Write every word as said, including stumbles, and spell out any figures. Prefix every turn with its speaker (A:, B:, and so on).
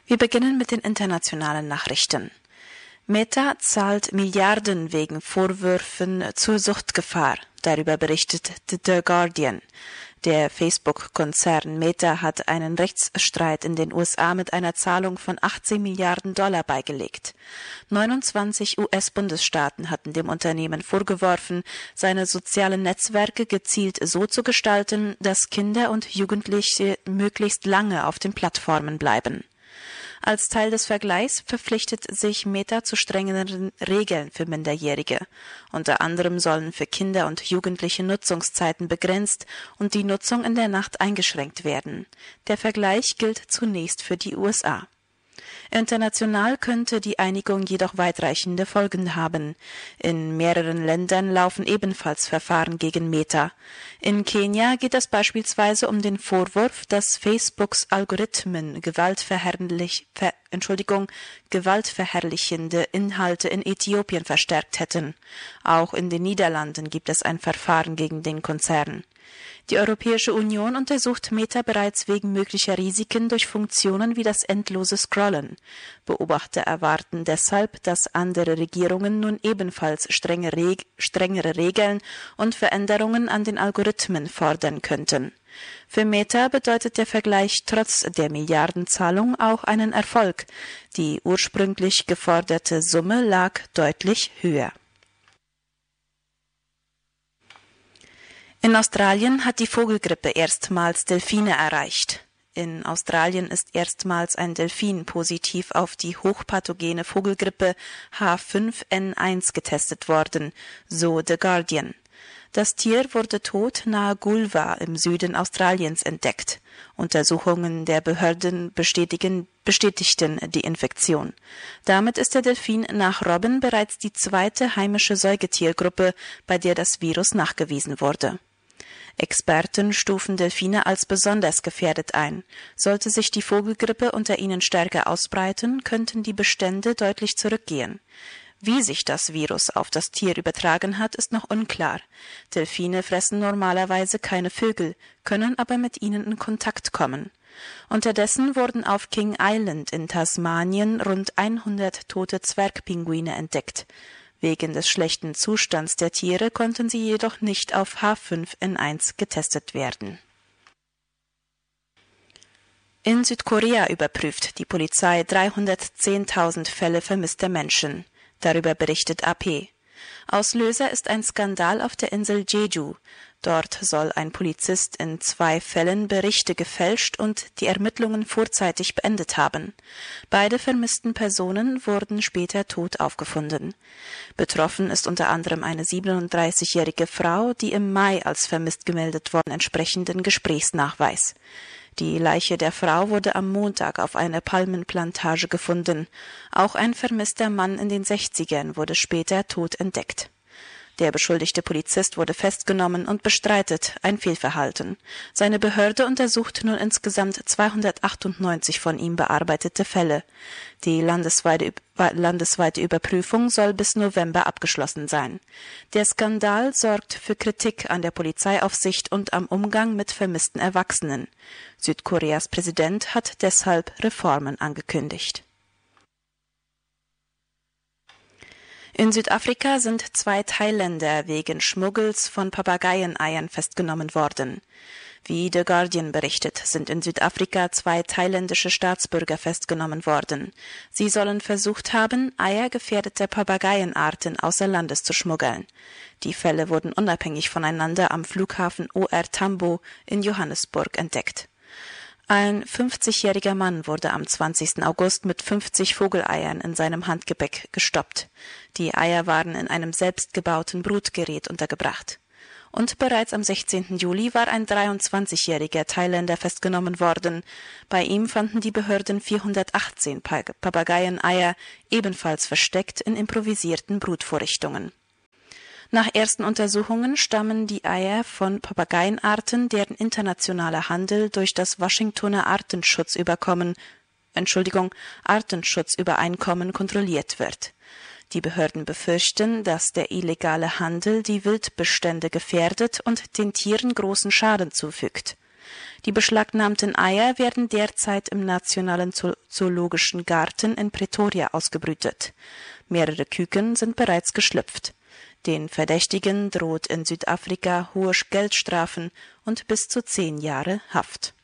A: Wir beginnen mit den internationalen Nachrichten. Meta zahlt Milliarden wegen Vorwürfen zur Suchtgefahr. Darüber berichtet The Guardian. Der Facebook-Konzern Meta hat einen Rechtsstreit in den U S A mit einer Zahlung von achtzehn Milliarden Dollar beigelegt. neunundzwanzig U S-Bundesstaaten hatten dem Unternehmen vorgeworfen, seine sozialen Netzwerke gezielt so zu gestalten, dass Kinder und Jugendliche möglichst lange auf den Plattformen bleiben. Als Teil des Vergleichs verpflichtet sich Meta zu strengeren Regeln für Minderjährige. Unter anderem sollen für Kinder und Jugendliche Nutzungszeiten begrenzt und die Nutzung in der Nacht eingeschränkt werden. Der Vergleich gilt zunächst für die U S A. International könnte die Einigung jedoch weitreichende Folgen haben. In mehreren Ländern laufen ebenfalls Verfahren gegen Meta. In Kenia geht es beispielsweise um den Vorwurf, dass Facebooks Algorithmen gewaltverherrlich, ver, Entschuldigung, gewaltverherrlichende Inhalte in Äthiopien verstärkt hätten. Auch in den Niederlanden gibt es ein Verfahren gegen den Konzern. Die Europäische Union untersucht Meta bereits wegen möglicher Risiken durch Funktionen wie das endlose Scrollen. Beobachter erwarten deshalb, dass andere Regierungen nun ebenfalls strenge Reg- strengere Regeln und Veränderungen an den Algorithmen fordern könnten. Für Meta bedeutet der Vergleich trotz der Milliardenzahlung auch einen Erfolg. Die ursprünglich geforderte Summe lag deutlich höher. In Australien hat die Vogelgrippe erstmals Delfine erreicht. In Australien ist erstmals ein Delfin positiv auf die hochpathogene Vogelgrippe H fünf N eins getestet worden, so The Guardian. Das Tier wurde tot nahe Goolwa im Süden Australiens entdeckt. Untersuchungen der Behörden bestätigen, bestätigten die Infektion. Damit ist der Delfin nach Robben bereits die zweite heimische Säugetiergruppe, bei der das Virus nachgewiesen wurde. Experten stufen Delfine als besonders gefährdet ein. Sollte sich die Vogelgrippe unter ihnen stärker ausbreiten, könnten die Bestände deutlich zurückgehen. Wie sich das Virus auf das Tier übertragen hat, ist noch unklar. Delfine fressen normalerweise keine Vögel, können aber mit ihnen in Kontakt kommen. Unterdessen wurden auf King Island in Tasmanien rund hundert tote Zwergpinguine entdeckt. Wegen des schlechten Zustands der Tiere konnten sie jedoch nicht auf H fünf N eins getestet werden. In Südkorea überprüft die Polizei dreihundertzehntausend Fälle vermisster Menschen. Darüber berichtet A P. Auslöser ist ein Skandal auf der Insel Jeju. Dort soll ein Polizist in zwei Fällen Berichte gefälscht und die Ermittlungen vorzeitig beendet haben. Beide vermissten Personen wurden später tot aufgefunden. Betroffen ist unter anderem eine siebenunddreißigjährige Frau, die im Mai als vermisst gemeldet worden entsprechenden Gesprächsnachweis. Die Leiche der Frau wurde am Montag auf einer Palmenplantage gefunden. Auch ein vermisster Mann in den sechzigern wurde später tot entdeckt. Der beschuldigte Polizist wurde festgenommen und bestreitet ein Fehlverhalten. Seine Behörde untersucht nun insgesamt zweihundertachtundneunzig von ihm bearbeitete Fälle. Die landesweite, landesweite Überprüfung soll bis November abgeschlossen sein. Der Skandal sorgt für Kritik an der Polizeiaufsicht und am Umgang mit vermissten Erwachsenen. Südkoreas Präsident hat deshalb Reformen angekündigt. In Südafrika sind zwei Thailänder wegen Schmuggels von Papageieneiern festgenommen worden. Wie The Guardian berichtet, sind in Südafrika zwei thailändische Staatsbürger festgenommen worden. Sie sollen versucht haben, Eier gefährdeter Papageienarten außer Landes zu schmuggeln. Die Fälle wurden unabhängig voneinander am Flughafen O R Tambo in Johannesburg entdeckt. Ein fünfzigjähriger Mann wurde am zwanzigsten August mit fünfzig Vogeleiern in seinem Handgepäck gestoppt. Die Eier waren in einem selbstgebauten Brutgerät untergebracht. Und bereits am sechzehnten Juli war ein dreiundzwanzigjähriger Thailänder festgenommen worden. Bei ihm fanden die Behörden vierhundertachtzehn Papageieneier, ebenfalls versteckt in improvisierten Brutvorrichtungen. Nach ersten Untersuchungen stammen die Eier von Papageienarten, deren internationaler Handel durch das Washingtoner Artenschutzüberkommen, Entschuldigung, Artenschutzübereinkommen kontrolliert wird. Die Behörden befürchten, dass der illegale Handel die Wildbestände gefährdet und den Tieren großen Schaden zufügt. Die beschlagnahmten Eier werden derzeit im Nationalen Zoologischen Garten in Pretoria ausgebrütet. Mehrere Küken sind bereits geschlüpft. Den Verdächtigen droht in Südafrika hohe Geldstrafen und bis zu zehn Jahre Haft.